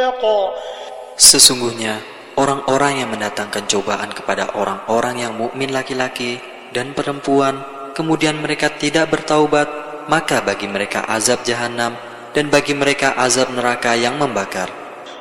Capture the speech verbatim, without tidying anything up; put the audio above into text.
النفاق Sesungguhnya orang-orang yang mendatangkan cobaan kepada orang-orang yang mukmin laki-laki dan perempuan, kemudian mereka tidak bertaubat, maka bagi mereka azab jahanam dan bagi mereka azab neraka yang membakar.